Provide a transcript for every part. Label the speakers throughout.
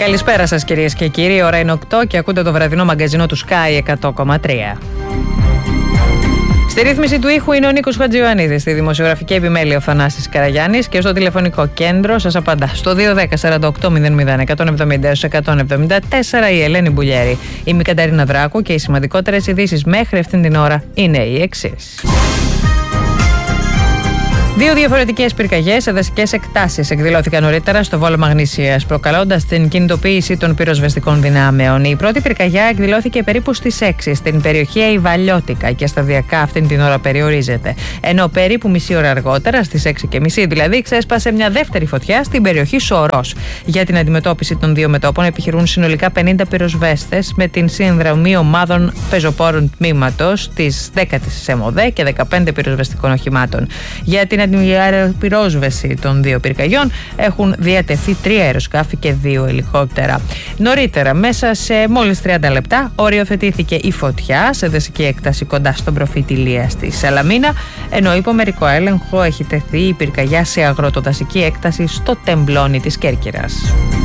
Speaker 1: Καλησπέρα σας κυρίες και κύριοι, η ώρα είναι 8 και ακούτε το βραδινό μαγκαζινό του Sky 100,3. Στη ρύθμιση του ήχου είναι ο Νίκος Χατζιωαννίδης, στη δημοσιογραφική επιμέλεια ο Θανάσης Καραγιάννης και στο τηλεφωνικό κέντρο σας απαντά στο 210-48-00-174 η Ελένη Μπουλιέρη. Είμαι η Καταρίνα Δράκου και οι σημαντικότερες ειδήσεις μέχρι αυτήν την ώρα είναι οι εξής. Δύο διαφορετικές πυρκαγιές σε δασικές εκτάσεις εκδηλώθηκαν νωρίτερα στο Βόλο Μαγνησίας, προκαλώντας την κινητοποίηση των πυροσβεστικών δυνάμεων. Η πρώτη πυρκαγιά εκδηλώθηκε περίπου στις 6 στην περιοχή Αϊβαλιώτικα και σταδιακά αυτήν την ώρα περιορίζεται. Ενώ περίπου μισή ώρα αργότερα, στις 6:30 δηλαδή, ξέσπασε μια δεύτερη φωτιά στην περιοχή Σωρός. Για την αντιμετώπιση των δύο μετώπων επιχειρούν συνολικά 50 πυροσβέστες με την συνδρομή ομάδων πεζοπόρων τμήματος της 10ης ΣΕΜΟΔΕ και 15 πυροσβεστικών οχημάτων. Για την αεροπυρόσβεση των δύο πυρκαγιών έχουν διατεθεί 3 αεροσκάφη και 2 ελικόπτερα. Νωρίτερα, μέσα σε μόλις 30 λεπτά, οριοθετήθηκε η φωτιά σε δασική έκταση κοντά στον προφήτη Λία στη Σαλαμίνα, ενώ υπό μερικό έλεγχο έχει τεθεί η πυρκαγιά σε αγροτοδασική έκταση στο Τεμπλόνι της Κέρκυρας.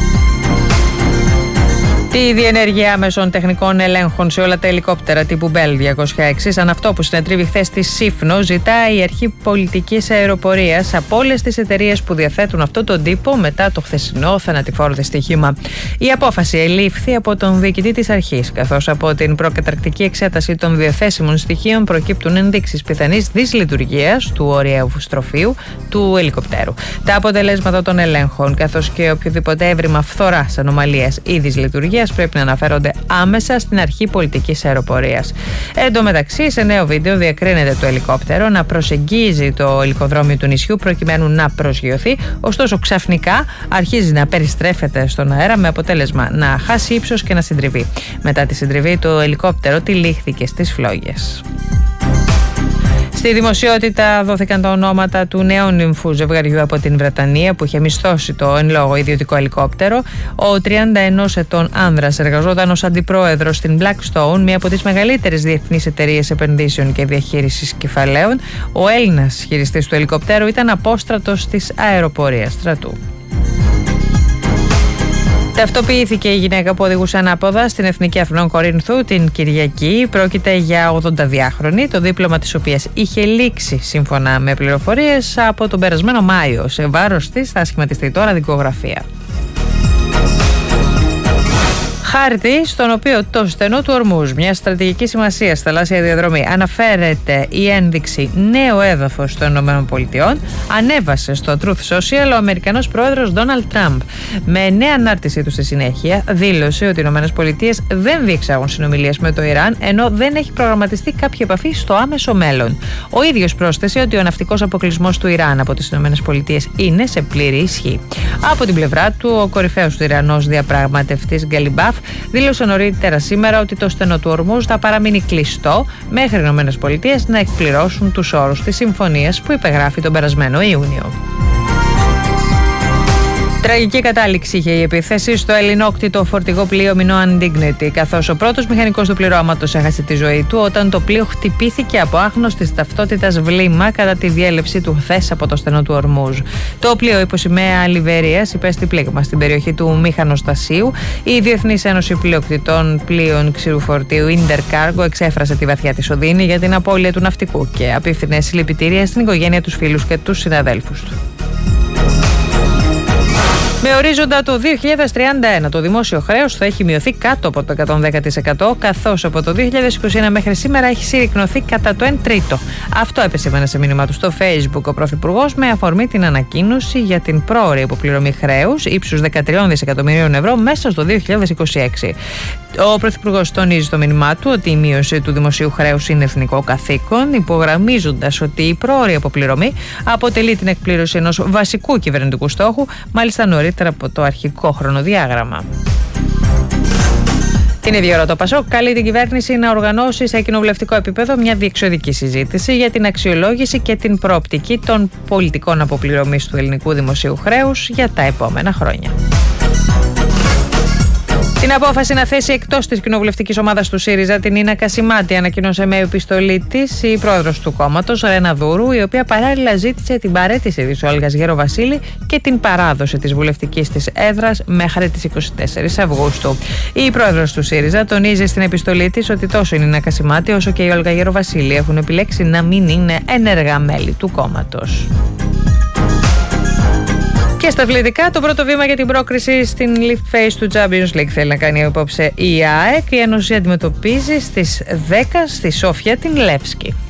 Speaker 1: Τη διενέργεια άμεσων τεχνικών ελέγχων σε όλα τα ελικόπτερα τύπου Bell 206, σαν αυτό που συνετρίβει χθες στη Σύφνο, ζητάει η Αρχή Πολιτικής Αεροπορίας από όλες τις εταιρείες που διαθέτουν αυτόν τον τύπο μετά το χθεσινό θανατηφόρο δυστύχημα. Η απόφαση ελήφθη από τον διοικητή της αρχής, καθώς από την προκαταρκτική εξέταση των διαθέσιμων στοιχείων προκύπτουν ενδείξεις πιθανής δυσλειτουργίας του ωριαίου στροφείου του ελικοπτέρου. Τα αποτελέσματα των ελέγχων, καθώς και οποιοδήποτε έβριμα φθοράς, ανομαλίας ή δυσλειτουργίας, πρέπει να αναφέρονται άμεσα στην Αρχή Πολιτικής Αεροπορίας. Εν τω μεταξύ, σε νέο βίντεο διακρίνεται το ελικόπτερο να προσεγγίζει το ελικοδρόμιο του νησιού προκειμένου να προσγειωθεί, ωστόσο ξαφνικά αρχίζει να περιστρέφεται στον αέρα με αποτέλεσμα να χάσει ύψος και να συντριβεί. Μετά τη συντριβή, το ελικόπτερο τυλίχθηκε στις φλόγες. Στη δημοσιότητα δόθηκαν τα ονόματα του νεόνυμφου ζευγαριού από την Βρετανία που είχε μισθώσει το εν λόγω ιδιωτικό ελικόπτερο. Ο 31 ετών άνδρας εργαζόταν ως αντιπρόεδρος στην Blackstone, μία από τις μεγαλύτερες διεθνείς εταιρείες επενδύσεων και διαχείρισης κεφαλαίων. Ο Έλληνας χειριστής του ελικοπτέρου ήταν απόστρατος της αεροπορίας στρατού. Ταυτοποιήθηκε η γυναίκα που οδηγούσε ανάποδα στην Εθνική Αθηνών Κορίνθου την Κυριακή. Πρόκειται για 82χρονη, το δίπλωμα της οποίας είχε λήξει σύμφωνα με πληροφορίες από τον περασμένο Μάιο. Σε βάρος της θα σχηματιστεί τώρα δικογραφία. Χάρτη στον οποίο το στενό του Ορμούζ, μια στρατηγική σημασία στη θαλάσσια διαδρομή, αναφέρεται η ένδειξη νέο έδαφος των ΗΠΑ, ανέβασε στο Truth Social ο Αμερικανός πρόεδρος Ντόναλντ Τραμπ. Με νέα ανάρτησή του στη συνέχεια, δήλωσε ότι οι ΗΠΑ δεν διεξάγουν συνομιλίες με το Ιράν, ενώ δεν έχει προγραμματιστεί κάποια επαφή στο άμεσο μέλλον. Ο ίδιος πρόσθεσε ότι ο ναυτικός αποκλεισμός του Ιράν από τις ΗΠΑ είναι σε πλήρη ισχύ. Από την πλευρά του, ο κορυφαίος του Ιρανός διαπραγματευτής Γκαλιμπάφ δήλωσε νωρίτερα σήμερα ότι το στενό του Ορμούζ θα παραμείνει κλειστό μέχρι οι ΗΠΑ να εκπληρώσουν τους όρους της συμφωνίας που υπεγράφει τον περασμένο Ιούνιο. Τραγική κατάληξη είχε η επίθεση στο ελληνόκτητο φορτηγό πλοίο Minoan Dignity, καθώς ο πρώτος μηχανικός του πληρώματος έχασε τη ζωή του όταν το πλοίο χτυπήθηκε από άγνωστης ταυτότητας βλήμα κατά τη διέλευση του χθες από το στενό του Ορμούζ. Το πλοίο υπό σημαία Λιβερίας υπέστη πλήγμα στην περιοχή του Μηχανοστασίου. Η Διεθνής Ένωση Πλειοκτητών Πλοίων Ξηρού Φορτίου Intercargo εξέφρασε τη βαθιά της οδύνη για την απώλεια του ναυτικού και απίφθινε συλληπιτήρια στην οικογένεια, τους φίλους και τους συναδέλφους του. Με ορίζοντα το 2031 το δημόσιο χρέος θα έχει μειωθεί κάτω από το 110%, καθώς από το 2021 μέχρι σήμερα έχει συρρικνωθεί κατά το 1/3. Αυτό επεσήμανε σε μήνυμα του στο Facebook ο Πρωθυπουργός με αφορμή την ανακοίνωση για την πρόωρη υποπληρωμή χρέους ύψους 13 δισεκατομμυρίων ευρώ μέσα στο 2026. Ο Πρωθυπουργός τονίζει στο μήνυμά του ότι η μείωση του δημοσίου χρέους είναι εθνικό καθήκον, υπογραμμίζοντας ότι η πρόωρη αποπληρωμή αποτελεί την εκπλήρωση ενός βασικού κυβερνητικού στόχου, μάλιστα νωρίτερα από το αρχικό χρονοδιάγραμμα. Την ίδια ώρα το ΠΑΣΟΚ καλεί την κυβέρνηση να οργανώσει σε κοινοβουλευτικό επίπεδο μια διεξοδική συζήτηση για την αξιολόγηση και την προοπτική των πολιτικών αποπληρωμής του ελληνικού δημοσίου χρέους για τα επόμενα χρόνια. Την απόφαση να θέσει εκτός της κοινοβουλευτικής ομάδας του ΣΥΡΙΖΑ την Νίνα Κασιμάτη ανακοίνωσε με επιστολή της η πρόεδρος του κόμματος, Ρένα Δούρου, η οποία παράλληλα ζήτησε την παραίτηση της Όλγας Γεροβασίλη και την παράδοση της βουλευτικής της έδρας μέχρι τις 24 Αυγούστου. Η πρόεδρος του ΣΥΡΙΖΑ τονίζει στην επιστολή της ότι τόσο η Νίνα Κασιμάτη όσο και η Όλγα Γεροβασίλη έχουν επιλέξει να μην είναι ενεργά μέλη του κόμματος. Και στα αθλητικά, το πρώτο βήμα για την πρόκριση στην Lift Phase του Champions League θέλει να κάνει απόψε η ΑΕΚ. Η Ένωση αντιμετωπίζει στις 10 στη Σόφια την Λεύσκη.